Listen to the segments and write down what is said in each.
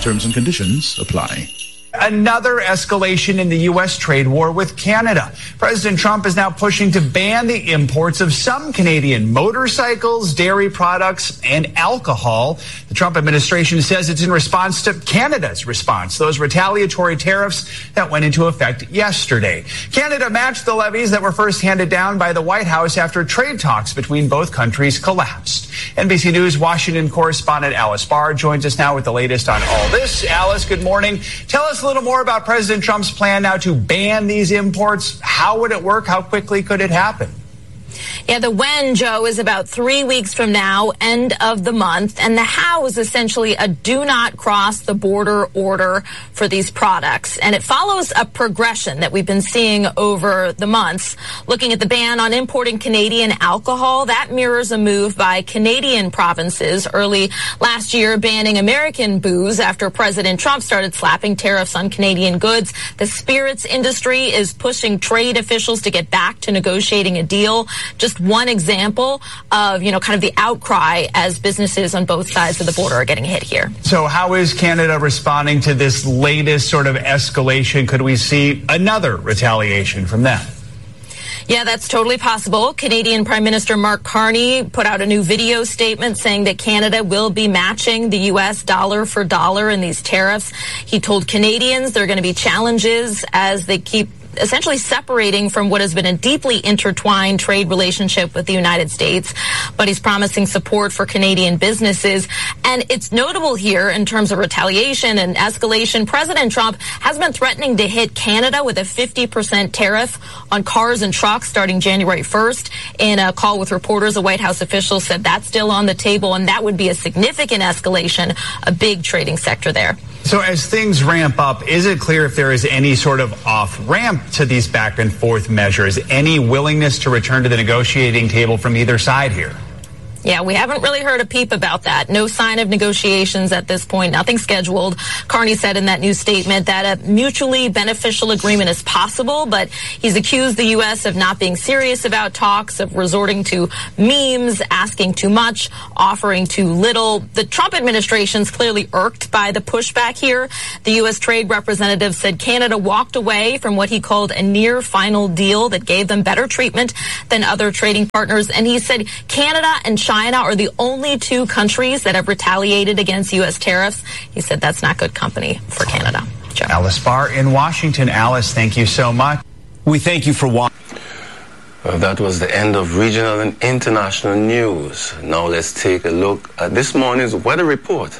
Terms and conditions apply. Another escalation in the U.S. trade war with Canada. President Trump is now pushing to ban the imports of some Canadian motorcycles, dairy products, and alcohol. The Trump administration says it's in response to Canada's response, those retaliatory tariffs that went into effect yesterday. Canada matched the levies that were first handed down by the White House after trade talks between both countries collapsed. NBC News Washington correspondent Alice Barr joins us now with the latest on all this. Alice, good morning. Tell us a little more about President Trump's plan now to ban these imports. How would it work? How quickly could it happen? Yeah, the when, Joe, is about 3 weeks from now, end of the month. And the how is essentially a do not cross the border order for these products. And it follows a progression that we've been seeing over the months. Looking at the ban on importing Canadian alcohol, that mirrors a move by Canadian provinces early last year banning American booze after President Trump started slapping tariffs on Canadian goods. The spirits industry is pushing trade officials to get back to negotiating a deal. Just one example of, kind of the outcry as businesses on both sides of the border are getting hit here. So how is Canada responding to this latest sort of escalation? Could we see another retaliation from them? Yeah, that's totally possible. Canadian Prime Minister Mark Carney put out a new video statement saying that Canada will be matching the U.S. dollar for dollar in these tariffs. He told Canadians there are going to be challenges as they keep essentially separating from what has been a deeply intertwined trade relationship with the United States. But he's promising support for Canadian businesses. And it's notable here in terms of retaliation and escalation. President Trump has been threatening to hit Canada with a 50% tariff on cars and trucks starting January 1st. In a call with reporters, a White House official said that's still on the table, and that would be a significant escalation, a big trading sector there. So as things ramp up, is it clear if there is any sort of off-ramp to these back and forth measures? Any willingness to return to the negotiating table from either side here? Yeah, we haven't really heard a peep about that. No sign of negotiations at this point, nothing scheduled. Carney said in that new statement that a mutually beneficial agreement is possible, but he's accused the U.S. of not being serious about talks, of resorting to memes, asking too much, offering too little. The Trump administration's clearly irked by the pushback here. The U.S. Trade Representative said Canada walked away from what he called a near final deal that gave them better treatment than other trading partners. And he said Canada and China are the only two countries that have retaliated against U.S. tariffs. He said that's not good company for Canada. Joe. Alice Barr in Washington. Alice, thank you so much. We thank you for watching. Well, that was the end of regional and international news. Now let's take a look at this morning's weather report.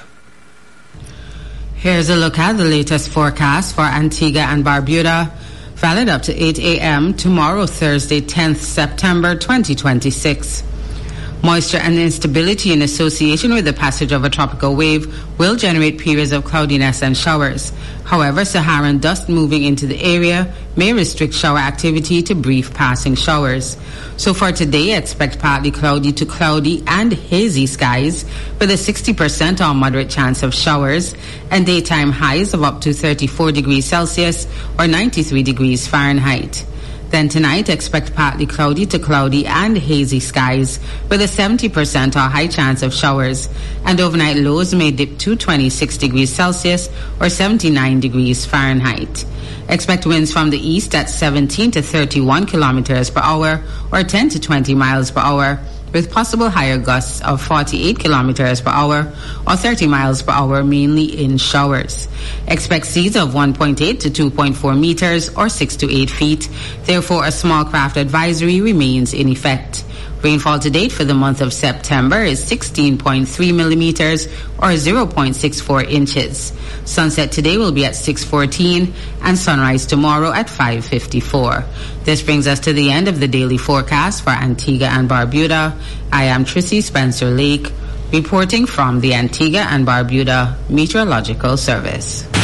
Here's a look at the latest forecast for Antigua and Barbuda, valid up to 8 a.m. tomorrow, Thursday, 10th September 2026. Moisture and instability in association with the passage of a tropical wave will generate periods of cloudiness and showers. However, Saharan dust moving into the area may restrict shower activity to brief passing showers. So for today, expect partly cloudy to cloudy and hazy skies with a 60% or moderate chance of showers and daytime highs of up to 34 degrees Celsius or 93 degrees Fahrenheit. Then tonight, expect partly cloudy to cloudy and hazy skies with a 70% or high chance of showers. And overnight lows may dip to 26 degrees Celsius or 79 degrees Fahrenheit. Expect winds from the east at 17 to 31 kilometers per hour or 10 to 20 miles per hour, with possible higher gusts of 48 kilometers per hour or 30 miles per hour, mainly in showers. Expect seas of 1.8 to 2.4 meters or 6 to 8 feet. Therefore, a small craft advisory remains in effect. Rainfall to date for the month of September is 16.3 millimeters or 0.64 inches. Sunset today will be at 6:14 and sunrise tomorrow at 5:54. This brings us to the end of the daily forecast for Antigua and Barbuda. I am Tracy Spencer Lake, reporting from the Antigua and Barbuda Meteorological Service.